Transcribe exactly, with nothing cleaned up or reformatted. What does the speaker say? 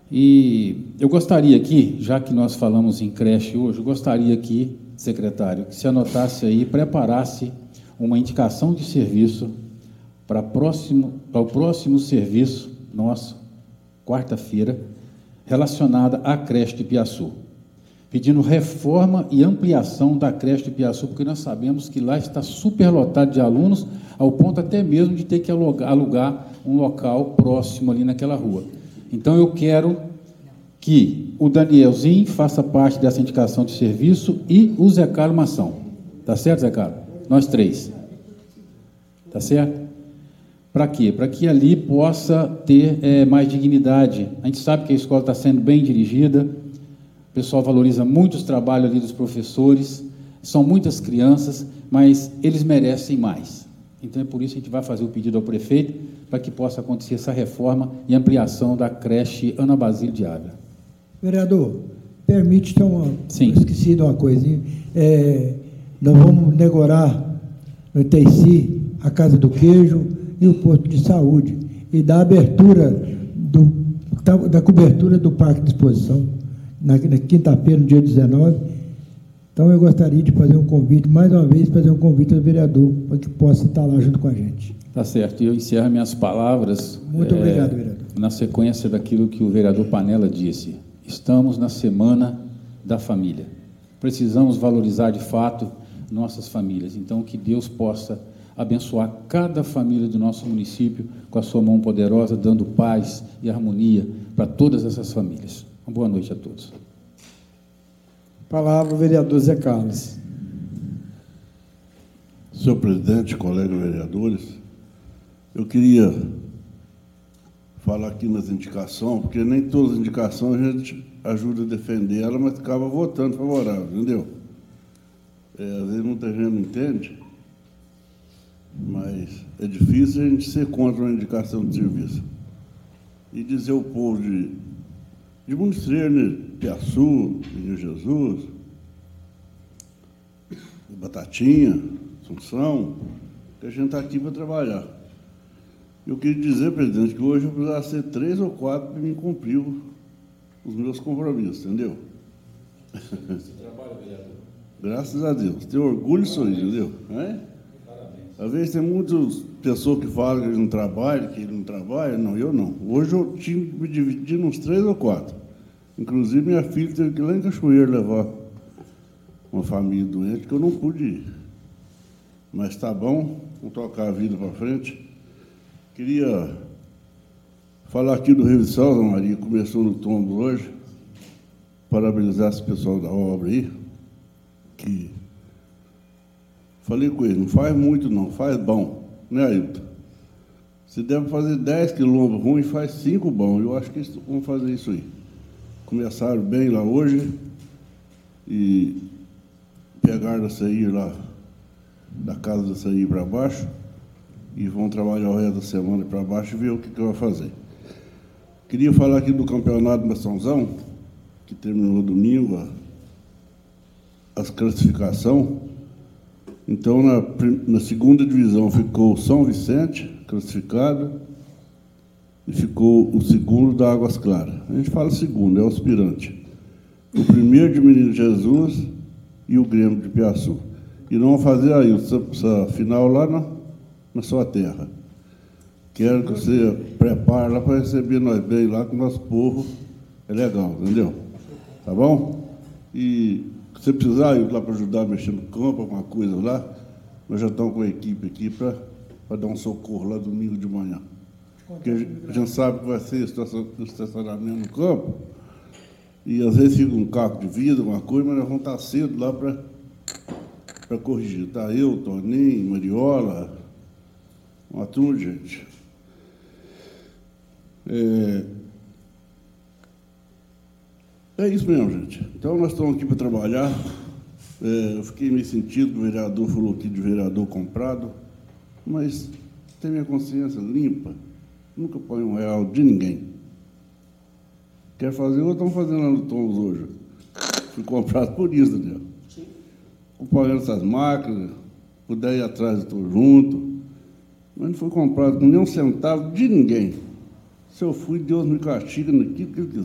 E eu gostaria aqui, já que nós falamos em creche hoje, eu gostaria aqui, secretário, que se anotasse aí, preparasse uma indicação de serviço para, próximo, para o próximo serviço nosso, quarta-feira, relacionada à creche de Piaçu, pedindo reforma e ampliação da creche de Piaçu, porque nós sabemos que lá está superlotado de alunos, ao ponto até mesmo de ter que alugar, alugar um local próximo ali naquela rua. Então, eu quero que o Danielzinho faça parte dessa indicação de serviço e o Zé Carlos Mação. Tá certo, Zé Carlos? Nós três. Tá certo? Para quê? Para que ali possa ter é, mais dignidade. A gente sabe que a escola está sendo bem dirigida, o pessoal valoriza muito os trabalhos ali dos professores, são muitas crianças, mas eles merecem mais. Então, é por isso que a gente vai fazer o pedido ao prefeito, para que possa acontecer essa reforma e ampliação da creche Ana Basílio de Ávila. Vereador, permite ter uma... Sim. Esqueci de uma coisinha. É, nós vamos negociar no Teici a Casa do Queijo e o posto de saúde, e da abertura do, da cobertura do Parque de Exposição, na, na quinta-feira, no dia dezenove. Então, eu gostaria de fazer um convite, mais uma vez, fazer um convite ao vereador, para que possa estar lá junto com a gente. Tá certo. E eu encerro minhas palavras. Muito é, obrigado, vereador. Na sequência daquilo que o vereador Panella disse. Estamos na Semana da Família. Precisamos valorizar, de fato, nossas famílias. Então, que Deus possa abençoar cada família do nosso município com a sua mão poderosa, dando paz e harmonia para todas essas famílias. Uma boa noite a todos. Palavra o vereador Zé Carlos. Senhor presidente, colegas vereadores, eu queria falar aqui nas indicações, porque nem todas as indicações a gente ajuda a defender ela, mas acaba votando favorável, entendeu? É, às vezes muita gente não entende, mas é difícil a gente ser contra uma indicação de serviço. E dizer ao povo de, de Monestreiro, Piaçu, Menino Jesus, Batatinha, Assunção, que a gente está aqui para trabalhar. Eu queria dizer, presidente, que hoje eu precisava ser três ou quatro para me cumprir os meus compromissos, entendeu? Você trabalha, vereador? Graças a Deus. Tenho orgulho disso aí, entendeu? É? Às vezes tem muitas pessoas que falam que ele não trabalha, que ele não trabalha. Não, eu não. Hoje eu tinha que me dividir nos três ou quatro. Inclusive, minha filha teve que ir lá em Cachoeiro levar uma família doente, que eu não pude ir. Mas está bom, vamos tocar a vida para frente. Queria falar aqui do Revição, Ana Maria, começou no tombo hoje. Parabenizar esse pessoal da obra aí, que falei com ele, não faz muito não, faz bom, né, Ailton? Se deve fazer dez quilômetros ruim, faz cinco bom. Eu acho que eles vão fazer isso aí. Começaram bem lá hoje e pegaram a sair lá da casa da sair para baixo e vão trabalhar o resto da semana para baixo e ver o que, que vai fazer. Queria falar aqui do campeonato de Maçãozão, que terminou domingo, a, as classificação. Então, na, na segunda divisão ficou São Vicente, classificado, e ficou o segundo da Águas Claras. A gente fala segundo, é o aspirante. O primeiro de Menino Jesus e o Grêmio de Piaçu. E não vão fazer aí essa, essa final lá na, na sua terra. Quero que você prepare lá para receber nós bem lá, que o nosso povo é legal, entendeu? Tá bom? E se você precisar ir lá para ajudar a mexer no campo, alguma coisa lá, nós já estamos com a equipe aqui para dar um socorro lá domingo de manhã. Porque a gente sabe que vai ser estacionamento no campo, e às vezes fica um caco de vidro, alguma coisa, mas nós vamos estar cedo lá para para corrigir. Tá eu, Toninho, Mariola, uma turma, gente. É... é isso mesmo, gente. Então, nós estamos aqui para trabalhar. É, eu fiquei meio sentido, o vereador falou aqui de vereador comprado, mas tem minha consciência limpa. Nunca põe um real de ninguém. Quer fazer, ou estão fazendo lá no Tomos hoje. Fui comprado por isso, Daniel. Acompanhando essas máquinas, puder ir atrás, estou junto. Mas não foi comprado com nem um centavo de ninguém. Se eu fui, Deus me castiga naquilo que ele quiser.